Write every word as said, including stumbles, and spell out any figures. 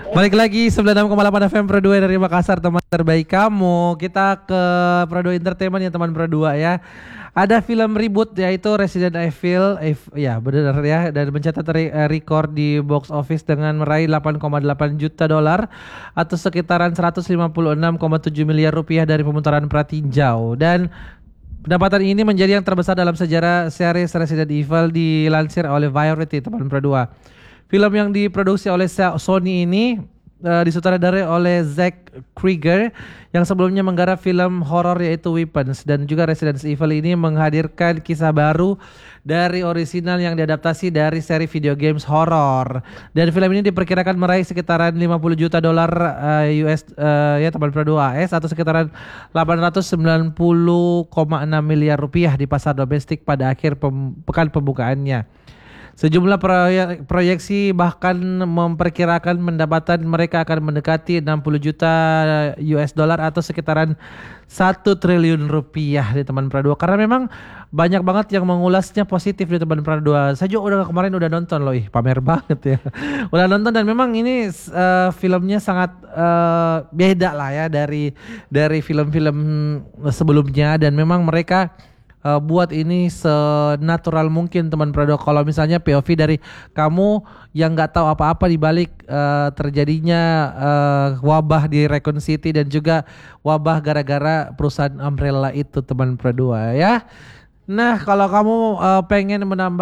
Balik lagi sembilan puluh enam koma delapan F M Pro dua dari Makassar, teman terbaik kamu. Kita ke Pro dua Entertainment ya teman Pro dua ya. Ada film reboot yaitu Resident Evil, Ev- ya benar ya, dan mencatat re- eh, rekor di box office dengan meraih delapan koma delapan juta dolar atau sekitaran seratus lima puluh enam koma tujuh miliar rupiah dari pemutaran pratinjau. Dan pendapatan ini menjadi yang terbesar dalam sejarah series Resident Evil, dilansir oleh Variety teman Pro dua. Film yang diproduksi oleh Sa- Sony ini eh, disutradarai oleh Zack Krieger yang sebelumnya menggarap film horor yaitu Weapons, dan juga Resident Evil ini menghadirkan kisah baru dari orisinal yang diadaptasi dari seri video games horor. Dan film ini diperkirakan meraih sekitaran lima puluh juta dolar eh, U S eh, ya teman Pro dua A S atau sekitaran delapan ratus sembilan puluh koma enam miliar rupiah di pasar domestik pada akhir pem- pekan pembukaannya. Sejumlah proyek, proyeksi bahkan memperkirakan pendapatan mereka akan mendekati enam puluh juta U S dollar atau sekitaran satu triliun rupiah di teman Pradua. Karena memang banyak banget yang mengulasnya positif di teman Pradua. Saya juga udah kemarin udah nonton loh, ih pamer banget ya. Udah nonton dan memang ini uh, filmnya sangat uh, beda lah ya dari dari film-film sebelumnya, dan memang mereka uh, buat ini senatural mungkin teman Prado. Kalau misalnya P O V dari kamu yang nggak tahu apa-apa di balik uh, terjadinya uh, wabah di Raccoon City dan juga wabah gara-gara perusahaan Umbrella itu teman Prado ya. Nah, kalau kamu uh, pengen menambah